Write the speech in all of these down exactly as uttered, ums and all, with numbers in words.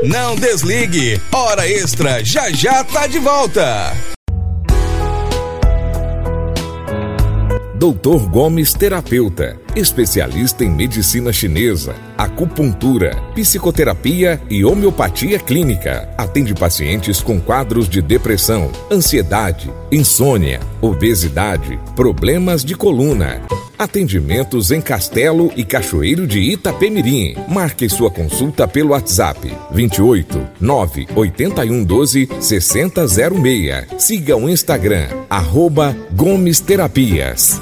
Não desligue, Hora Extra já já tá de volta. doutor Gomes Terapeuta, especialista em medicina chinesa, acupuntura, psicoterapia e homeopatia clínica. Atende pacientes com quadros de depressão, ansiedade, insônia, obesidade, problemas de coluna. Atendimentos em Castelo e Cachoeiro de Itapemirim. Marque sua consulta pelo WhatsApp vinte e oito, nove oito um um doze, seis zero zero seis. Siga o Instagram, arroba Gomes Terapias.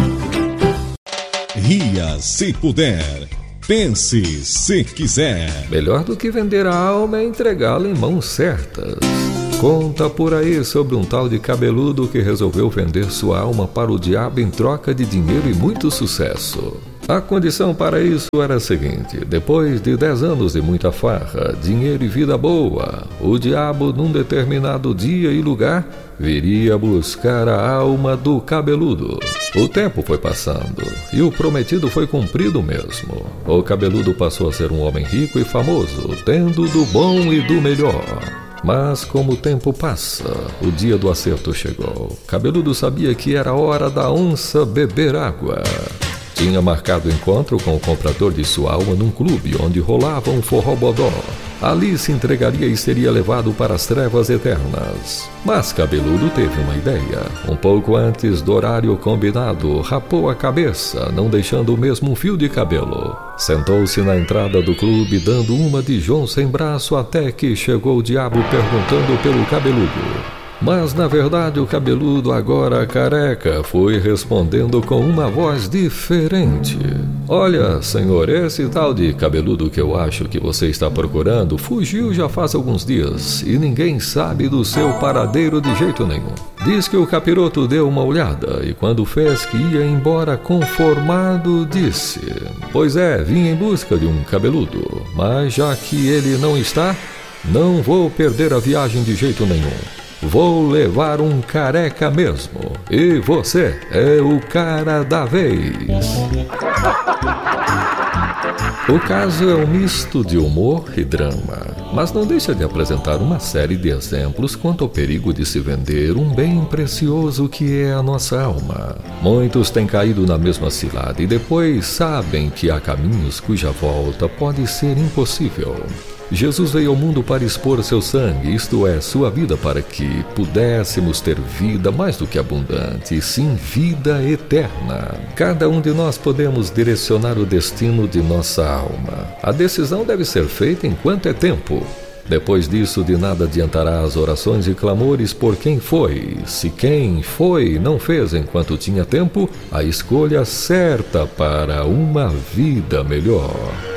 Ria se puder, pense se quiser. Melhor do que vender a alma é entregá-la em mãos certas. Conta por aí sobre um tal de cabeludo que resolveu vender sua alma para o diabo em troca de dinheiro e muito sucesso. A condição para isso era a seguinte: depois de dez anos de muita farra, dinheiro e vida boa, o diabo, num determinado dia e lugar, viria buscar a alma do cabeludo. O tempo foi passando e o prometido foi cumprido mesmo. O cabeludo passou a ser um homem rico e famoso, tendo do bom e do melhor. Mas como o tempo passa, o dia do acerto chegou. Cabeludo sabia que era hora da onça beber água. Tinha marcado encontro com o comprador de sua alma num clube onde rolava um forró-bodó. Ali se entregaria e seria levado para as trevas eternas. Mas Cabeludo teve uma ideia. Um pouco antes do horário combinado, rapou a cabeça, não deixando o mesmo fio de cabelo. Sentou-se na entrada do clube, dando uma de João sem braço, até que chegou o diabo perguntando pelo Cabeludo. Mas, na verdade, o Cabeludo, agora careca, foi respondendo com uma voz diferente. Olha, senhor, esse tal de Cabeludo que eu acho que você está procurando fugiu já faz alguns dias e ninguém sabe do seu paradeiro de jeito nenhum. Diz que o capiroto deu uma olhada e quando fez que ia embora conformado, disse: pois é, vim em busca de um Cabeludo, mas já que ele não está, não vou perder a viagem de jeito nenhum. Vou levar um careca mesmo. E você é o cara da vez. O caso é um misto de humor e drama, mas não deixa de apresentar uma série de exemplos quanto ao perigo de se vender um bem precioso que é a nossa alma. Muitos têm caído na mesma cilada e depois sabem que há caminhos cuja volta pode ser impossível. Jesus veio ao mundo para expor seu sangue, isto é, sua vida, para que pudéssemos ter vida mais do que abundante, e sim vida eterna. Cada um de nós podemos direcionar o destino de nossa alma. A decisão deve ser feita enquanto é tempo. Depois disso, de nada adiantará as orações e clamores por quem foi. Se quem foi não fez enquanto tinha tempo, a escolha certa para uma vida melhor.